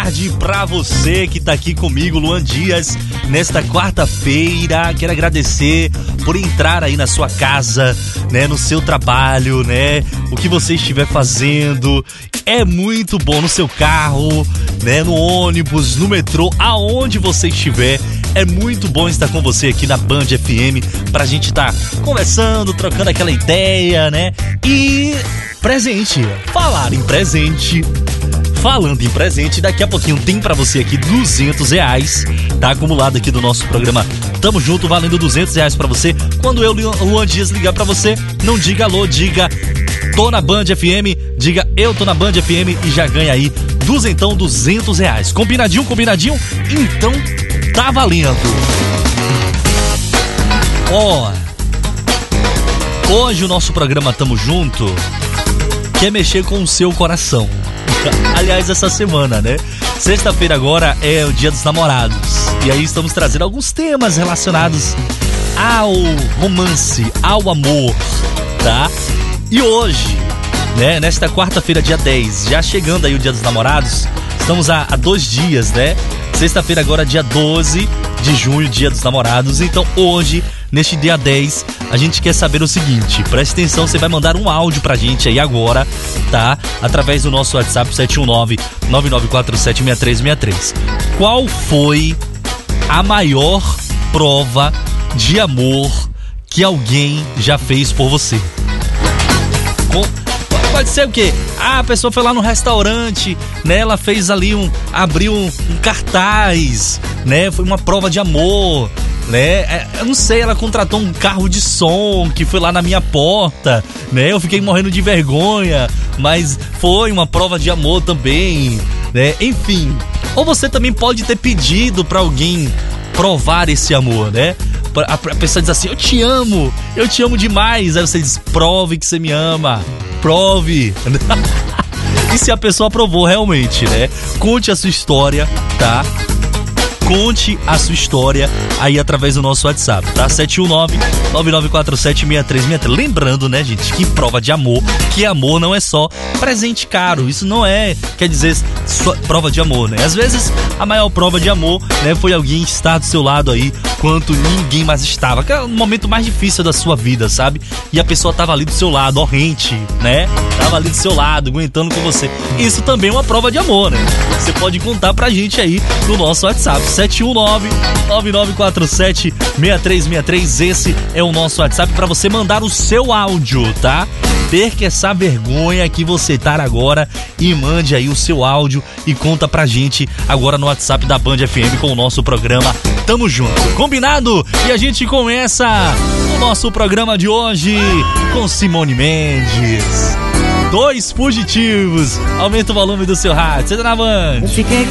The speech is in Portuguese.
tarde pra você que tá aqui comigo, Luan Dias, nesta quarta-feira. Quero agradecer por entrar aí na sua casa, né, no seu trabalho, né, o que você estiver fazendo. É muito bom no seu carro, né, no ônibus, no metrô, aonde você estiver. É muito bom estar com você aqui na Band FM pra gente estar conversando, trocando aquela ideia, né? E presente, falar em presente. Falando em presente, daqui a pouquinho tem pra você aqui R$200, tá acumulado aqui do nosso programa Tamo Junto, valendo R$200 pra você. Quando eu, Luan Dias, ligar pra você, não diga alô, diga tô na Band FM, diga eu tô na Band FM e já ganha aí R$200. Combinadinho? Então tá valendo. Ó, hoje o nosso programa Tamo Junto quer mexer com o seu coração. Aliás, essa semana, né? Sexta-feira agora é o Dia dos Namorados. E aí estamos trazendo alguns temas relacionados ao romance, ao amor, tá? E hoje, né? Nesta quarta-feira, dia 10, já chegando aí o Dia dos Namorados, estamos há 2 dias, né? Sexta-feira agora, dia 12 de junho, Dia dos Namorados. Então hoje, neste dia 10, a gente quer saber o seguinte. Preste atenção, você vai mandar um áudio pra gente aí agora, tá? Através do nosso WhatsApp 719-9947-6363. Qual foi a maior prova de amor que alguém já fez por você? Pode ser o quê? Ah, a pessoa foi lá no restaurante, né? Ela fez ali abriu um cartaz, né? Foi uma prova de amor, né? Eu não sei, ela contratou um carro de som que foi lá na minha porta, né? Eu fiquei morrendo de vergonha, mas foi uma prova de amor também, né? Enfim, ou você também pode ter pedido pra alguém provar esse amor, né? A pessoa diz assim, eu te amo demais. Aí você diz, prove que você me ama, prove. E se a pessoa aprovou realmente, né? Conte a sua história, tá? Conte a sua história aí através do nosso WhatsApp, tá? 719-9947-6363. Lembrando, né, gente, que prova de amor, que amor não é só presente caro. Isso não é, quer dizer, só prova de amor, né? Às vezes, a maior prova de amor, né, foi alguém estar do seu lado aí quanto ninguém mais estava. Que é o momento mais difícil da sua vida, sabe? E a pessoa tava ali do seu lado, rente, né? Tava ali do seu lado, aguentando com você. Isso também é uma prova de amor, né? Você pode contar pra gente aí no nosso WhatsApp, 719-9947-6363. Esse é o nosso WhatsApp para você mandar o seu áudio, tá? Perca essa vergonha que você tá agora e mande aí o seu áudio e conta pra gente agora no WhatsApp da Band FM com o nosso programa Tamo Junto. Combinado? E a gente começa o nosso programa de hoje com Simone Mendes. 2 fugitivos. Aumenta o volume do seu rádio. Você tá na Band. Eu fiquei